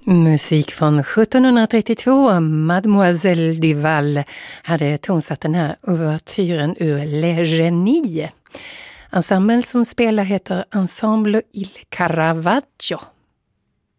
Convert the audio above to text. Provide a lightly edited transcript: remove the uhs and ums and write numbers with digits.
Musik från 1732, Mademoiselle Duval hade tonsatt den här ouvertyren ur Le Genie. Ensemble som spelar heter Ensemble Il Caravaggio.